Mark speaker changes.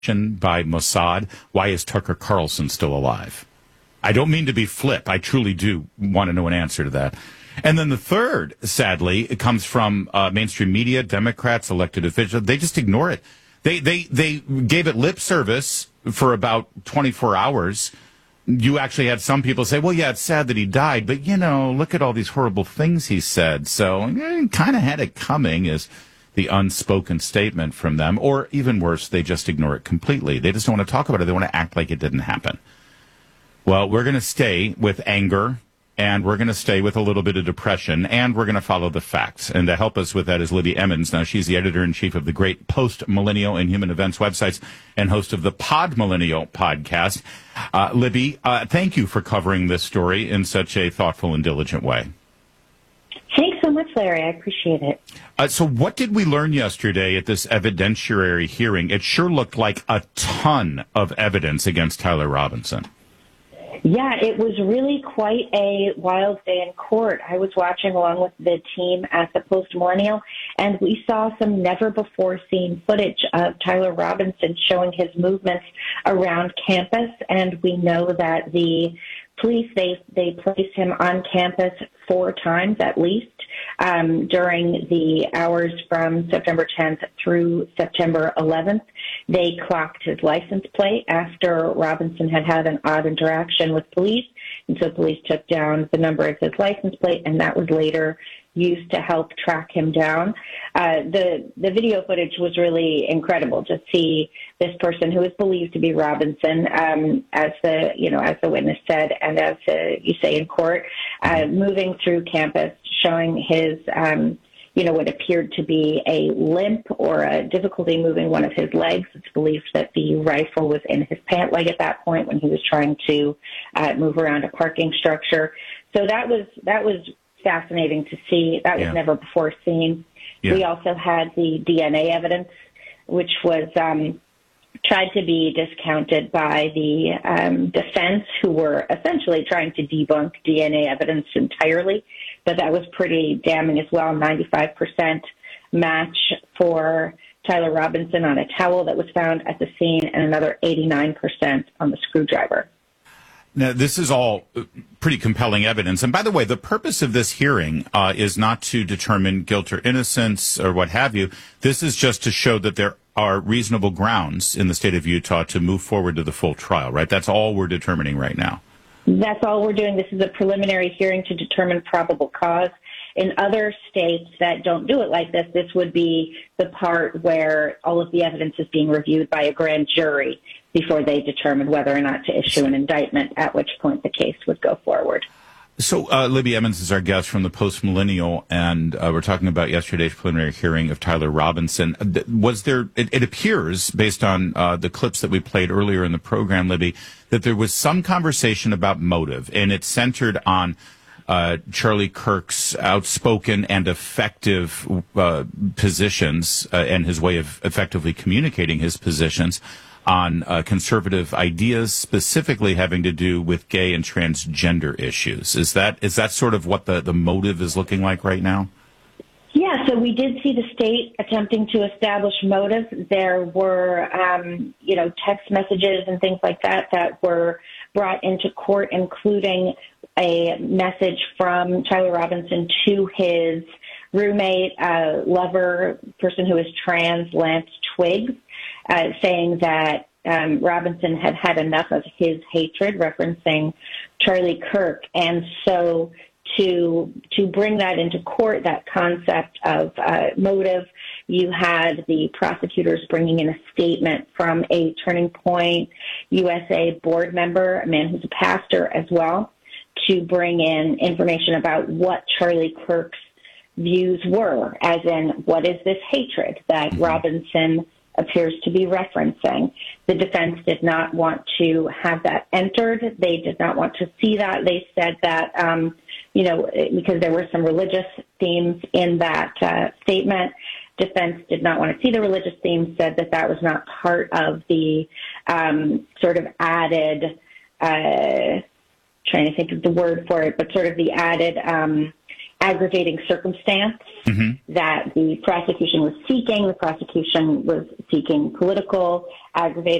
Speaker 1: by Mossad. Why is Tucker Carlson still alive? I don't mean to be flip. I truly do want to know an answer to that. And then the third, sadly, it comes from mainstream media, Democrats, elected officials. They just ignore it. They gave it lip service for about 24 hours. You actually had some people say, well, yeah, it's sad that he died, but, look at all these horrible things he said. So kind of had it coming as the unspoken statement from them. Or even worse, they just ignore it completely. They just don't want to talk about it. They want to act like it didn't happen. Well, we're going to stay with anger, and we're going to stay with a little bit of depression, and we're going to follow the facts. And to help us with that is Libby Emmons. Now, she's the editor-in-chief of the great Post-Millennial and Human Events websites and host of the Pod Millennial podcast. Libby, thank you for covering this story in such a thoughtful and diligent way.
Speaker 2: Thanks so much, Larry. I appreciate it.
Speaker 1: So what did we learn yesterday at this evidentiary hearing? It sure looked like a ton of evidence against Tyler Robinson.
Speaker 2: Yeah, it was really quite a wild day in court. I was watching along with the team at the Post Millennial, and we saw some never-before-seen footage of Tyler Robinson showing his movements around campus, and we know that the police, they placed him on campus 4 times at least during the hours from September 10th through September 11th. They clocked his license plate after Robinson had an odd interaction with police, and so police took down the number of his license plate, and that was later used to help track him down. The video footage was really incredible to see this person who is believed to be Robinson, as the witness said, and as you say in court, moving through campus, showing his, what appeared to be a limp or a difficulty moving one of his legs. It's believed that the rifle was in his pant leg at that point when he was trying to move around a parking structure. So that was fascinating to see. That was never before seen. Yeah. We also had the DNA evidence, which was tried to be discounted by the defense, who were essentially trying to debunk DNA evidence entirely. But that was pretty damning as well. 95% match for Tyler Robinson on a towel that was found at the scene, and another 89% on the screwdriver.
Speaker 1: Now, this is all pretty compelling evidence. And by the way, the purpose of this hearing is not to determine guilt or innocence or what have you. This is just to show that there are reasonable grounds in the state of Utah to move forward to the full trial, right? That's all we're determining right now.
Speaker 2: That's all we're doing. This is a preliminary hearing to determine probable cause. In other states that don't do it like this, this would be the part where all of the evidence is being reviewed by a grand jury before they determine whether or not to issue an indictment, at which point the case would go forward.
Speaker 1: So Libby Emmons is our guest from the Post Millennial, and we're talking about yesterday's preliminary hearing of Tyler Robinson. Was there, it appears, based on the clips that we played earlier in the program, Libby, that there was some conversation about motive, and it centered on Charlie Kirk's outspoken and effective positions and his way of effectively communicating his positions on conservative ideas, specifically having to do with gay and transgender issues. Is that sort of what the motive is looking like right now?
Speaker 2: Yeah, so we did see the state attempting to establish motive. There were, text messages and things like that were brought into court, including a message from Tyler Robinson to his roommate, lover, person who is trans, Lance Twiggs, saying that Robinson had had enough of his hatred, referencing Charlie Kirk. And so to bring that into court, that concept of motive, you had the prosecutors bringing in a statement from a Turning Point USA board member, a man who's a pastor as well, to bring in information about what Charlie Kirk's views were, as in, what is this hatred that Robinson appears to be referencing. The defense did not want to have that entered. They did not want to see that. They said that, because there were some religious themes in that statement, defense did not want to see the religious themes, said that was not part of the sort of added, trying to think of the word for it, but sort of the added aggravating circumstance that the prosecution was seeking. The prosecution was seeking political aggravating